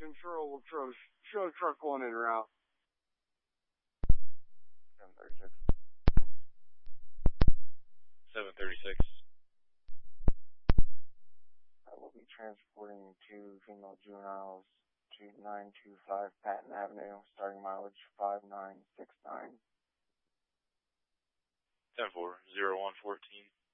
control will show truck one en route. 736. 736. I will be transporting two female juveniles to 925 Patton Avenue, starting mileage 5969. 10-4, 0114.